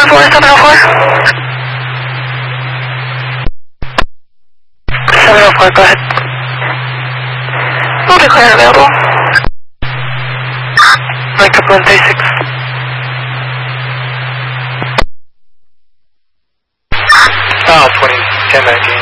704, 704. 704, go ahead. We'll declare available. Like up 136. File 20, 1019.